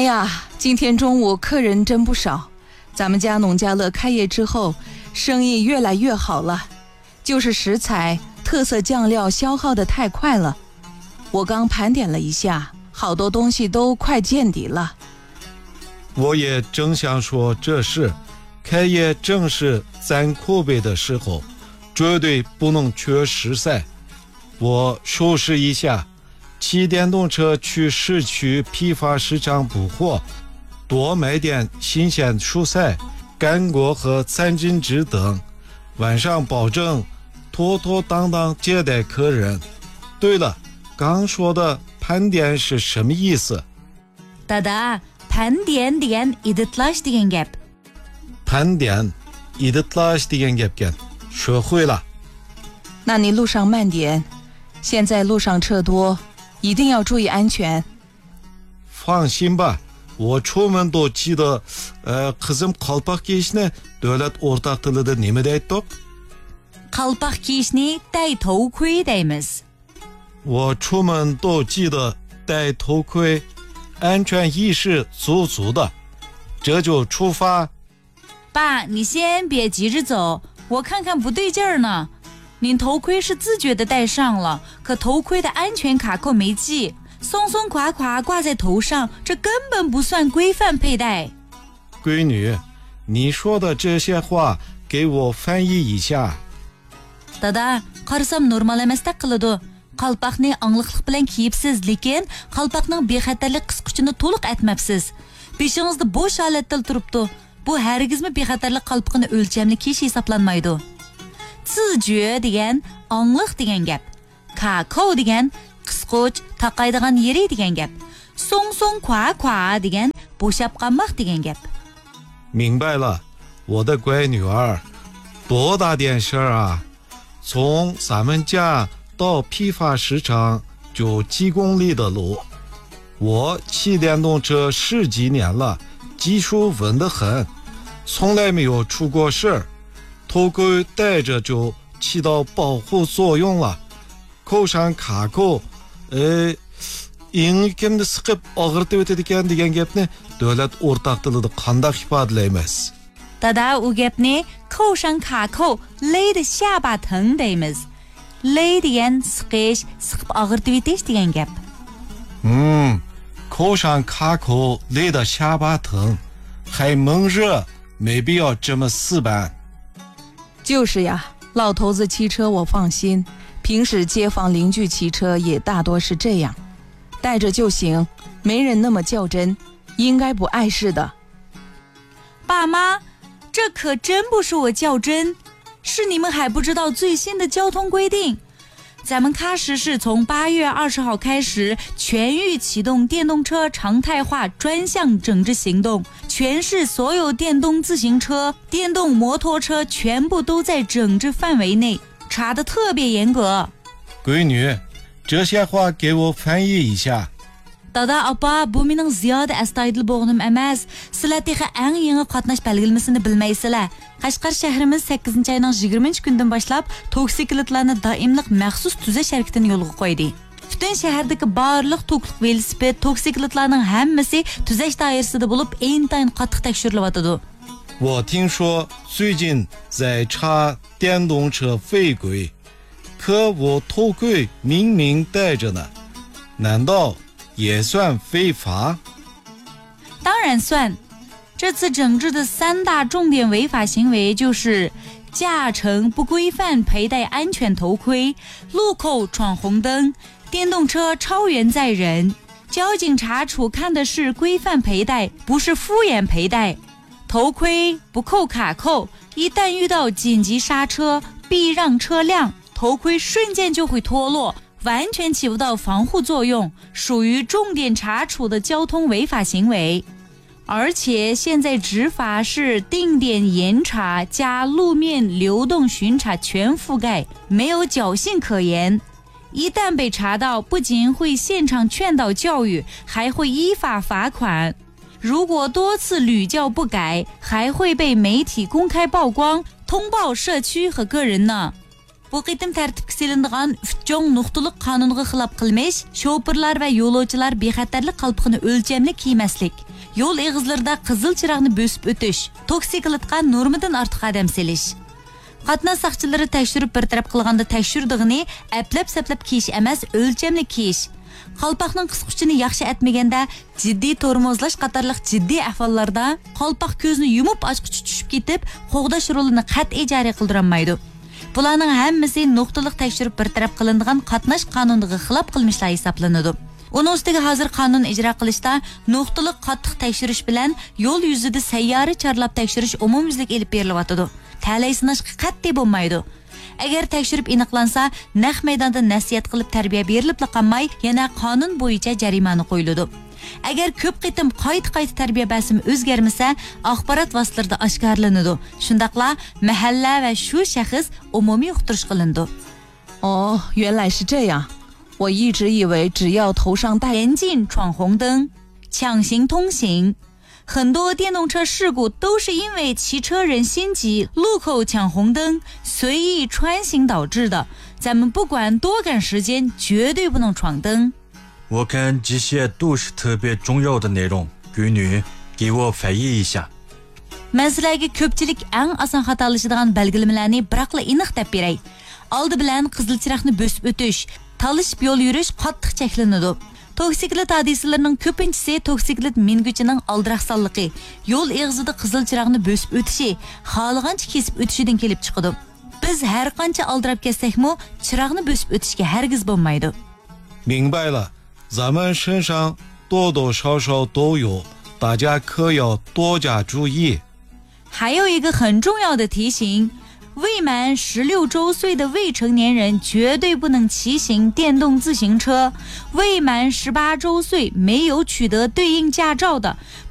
哎呀，今天中午客人真不少，咱们家农家乐开业之后，生意越来越好了，就是食材、特色酱料消耗得太快了。我刚盘点了一下，好多东西都快见底了。 我也正想说这事，开业正是攒口碑的时候，绝对不能缺食材。我收拾一下，骑电动车去市区批发市场补货，多买点新鲜蔬菜、干果和餐巾纸等，晚上保证妥妥当当接待客人。对了，刚说的盘点是什么意思？ 大大，盘点degan iditlash degan gap。 盘点iditlash degan gapgan，学会了。 那你路上慢点，现在路上车多，一定要注意安全。 放心吧，我出门都记得kızım qalpoq kiyishni davlat o'rtaq tilida nima deydi? qalpoq kiyishni戴头盔deymiz。 我出门都记得戴头盔，安全意识足足的。这就出发。 爸，你先别急着走，我看看不对劲儿呢。您头盔是自觉的戴上了，可头盔的安全卡扣没系，松松垮垮挂在头上，这根本不算规范佩戴。 闺女，你说的这些话给我翻译一下。 Dada, qarasam normal emasdek qiladi. Qalpoqni angliqlik bilan kiyibsiz, lekin qalpoqning bexatarlik qisquchini to'liq aytmabsiz. Beshingizda bo'sh holatda turibdi. Bu hargizmi bexatarlik qalpoqini o'lchamli kiyish hisoblanmaydi. 自觉 degan angliq degan gap. Kakao degan qisquch, taqaydigan yeri degan gap. Song song kwa kwa degan bo'shab qolmoq degan gap. 明白了，我的乖女儿，多大点事儿啊！从咱们家到批发市场就几公里的路，我骑电动车10几年了，技术稳得很，从来没有出过事儿。头盔戴着就起到保护作用了。口上卡扣ingikimni siqib og'irtib o'tadigan degan gapni davlat o'rtaq tilida qanday ifodalaymiz? Dada, u gapni扣上卡扣勒的下巴疼 deymiz. Ley degan siqish, siqib og'irtib o'tish degan gap. 口上卡扣勒得下巴疼，还闷热，没必要这么死板。 就是呀，老头子骑车我放心，平时街坊邻居骑车也大多是这样，带着就行，没人那么较真，应该不碍事的。 爸妈，这可真不是我较真，是你们还不知道最新的交通规定。咱们喀什市从8月20号开始全域启动电动车常态化专项整治行动，全市所有电动自行车、电动摩托车全部都在整治范围内，查得特别严格。 闺女，这些话给我翻译一下。 Dada, apa, bu mening ziyoda astoydil bo'g'nim emas. Sizlar texi eng yangi qatnash belgilamasini bilmaysizlar. Qashqar shahrimiz 8-oyning 20-kundan boshlab toksikletlarni doimliq maxsus tuzash harakatini yo'lga qo'ydi. Butun shahardagi barliq toklik velosiped, toksikletlarning hammasi tuzash doirasida bo'lib, intayin qattiq tekshirilyotidi. 我听说最近在查电动车违规，可我头盔明明戴着呢，难道也算非法？ 当然算。这次整治的3大重点违法行为就是驾乘不规范佩戴安全头盔、路口闯红灯、电动车超员载人。交警查处看的是规范佩戴，不是敷衍佩戴。头盔不扣卡扣，一旦遇到紧急刹车、避让车辆，头盔瞬间就会脱落，完全起不到防护作用，属于重点查处的交通违法行为。而且现在执法是定点严查加路面流动巡查全覆盖，没有侥幸可言。一旦被查到，不仅会现场劝导教育，还会依法罚款。如果多次屡教不改，还会被媒体公开曝光，通报社区和个人呢。 Bu qitim tartibga selinadigan 3 cho'ng nuqtaliq qonunga xilof qilmish, şoförlar va yo'lovchilar bexatarlik qalpig'ini o'lchamli kiymaslik, yo'l eg'izlarida qizil chiroqni bosib o'tish, toksikletga normadan ortiq qadam selish. Qatnash saqchilari tekshirib bir taraf qilganda tekshirdig'ini aplab-saplab kiyish emas, o'lchamli kiyish. Qalpoqning qisquchini yaxshi etmaganda jiddiy tormozlash qatorliq jiddiy ahvollarda qalpoq ko'zni yumib ochqichi tushib ketib, qo'g'dash rolini qat'iy joriy qildirilmaydi. Bularning hammasi nuqtaliq tekshirib bir taraf qilinadigan qatnash qonuniga xilof qilmishlar hisoblanadi. Uning ustiga hozir qonun ijro qilishda nuqtaliq qattiq tekshirish bilan yo'l yuzida sayyora chorlab tekshirish umumyuzlik elib berilyotidi. Talay sinashga qat'iy bo'lmaydi. Agar tekshirib aniqlansa, naq maydonda nasihat qilib tarbiya berilib qolmay, yana qonun bo'yicha jarimani qo'yiladi. Agar ko'p qitim qayta tarbiya basimi o'zgarmasa, axborot vositalarida oshkorlanadi. Shundaqla mahalla va shu shaxs umumiy uqtirish qilindi. 哦，原来是这样。我一直以为只要头上戴严禁闯红灯，强行通行。很多电动车事故都是因为骑车人心急，路口抢红灯，随意穿行导致的。咱们不管多赶时间，绝对不能闯灯。 我看这些都是特别重要的内容，闺女，给我翻译一下。 Men sizlarga ko'pchilik eng oson xatolashadigan belgilamalарni biroqla aniq deb beray. Oldi bilan qizil chiroqni bosib o'tish, talishib yo'l yurish qattiq cheklanadi. Toksiklet hodisalarining ko'pinchisi toksiklet minguchining aldiraqsonligi, yo'l eg'izida qizil chiroqni bosib o'tishi, xohlagancha kesib o'tishidan kelib chiqadi. Biz har qancha aldirab ketsakmi, chiroqni bosib o'tishga hargiz bo'lmaydi. 明白了，咱们身上多多少少都有，大家可要多加注意。 还有一个很重要的提醒，未满16周岁的未成年人绝对不能骑行电动自行车，未满18周岁没有取得对应驾照的